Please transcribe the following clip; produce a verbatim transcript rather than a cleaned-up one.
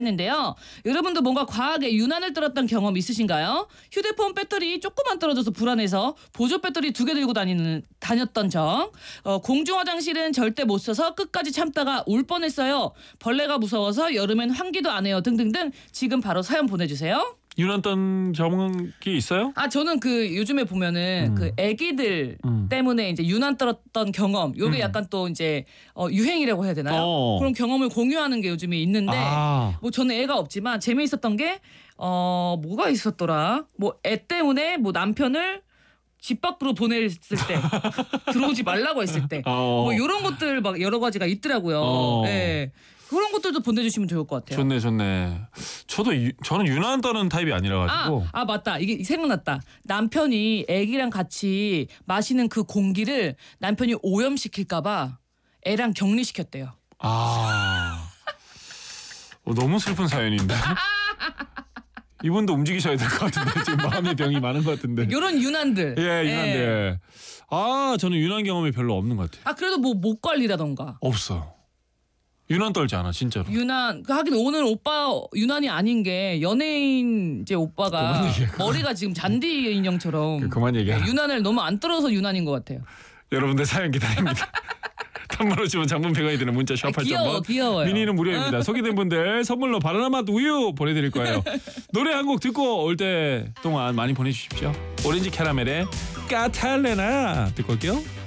했는데요. 여러분도 뭔가 과하게 유난을 떨었던 경험 있으신가요? 휴대폰 배터리 조금만 떨어져서 불안해서 보조 배터리 두 개 들고 다니는 다녔던 적. 어, 공중 화장실은 절대 못 써서 끝까지 참다가 울 뻔했어요. 벌레가 무서워서 여름엔 환기도 안 해요. 등등등. 지금 바로 사연 보내주세요. 유난 떤 경험이 있어요? 아 저는 그 요즘에 보면은 음. 그 애기들 음. 때문에 이제 유난 떨었던 경험 요게 음. 약간 또 이제 어, 유행이라고 해야 되나요? 어. 그런 경험을 공유하는 게 요즘에 있는데 아. 뭐 저는 애가 없지만 재미있었던 게 어 뭐가 있었더라? 뭐 애 때문에 뭐 남편을 집 밖으로 보냈을 때 들어오지 말라고 했을 때 어. 뭐 이런 것들 막 여러 가지가 있더라고요. 어. 예. 그런 것들도 보내주시면 좋을 것 같아요. 좋네 좋네. 저도 유, 저는 유난 떠는 타입이 아니라 가지고. 아, 아 맞다. 이게 생각났다. 남편이 애기랑 같이 마시는 그 공기를 남편이 오염시킬까봐 애랑 격리시켰대요. 아. 어, 너무 슬픈 사연인데. 이분도 움직이셔야 될 것 같은데 지금 마음의 병이 많은 것 같은데. 이런 유난들. 예, 유난데. 아, 저는 유난 경험이 별로 없는 것 같아요. 아 그래도 뭐 목 관리라던가. 없어. 유난 떨지 않아 진짜로. 유난 그 하긴 오늘 오빠 유난이 아닌 게 연예인 이제 오빠가 그만 얘기해, 머리가 지금 잔디 인형처럼 그만 얘기하라. 유난을 너무 안 떨어서 유난인 것 같아요. 여러분들 사연 기다립니다. 단문 오시면 장문 백 원이 드는 문자 샵 팔 귀여워, 번 귀여워요. 미니는 무료입니다. 소개된 분들 선물로 바나나 맛 우유 보내드릴 거예요. 노래 한 곡 듣고 올 때 동안 많이 보내주십시오. 오렌지 캐러멜의 까탈레나 듣고 올게요.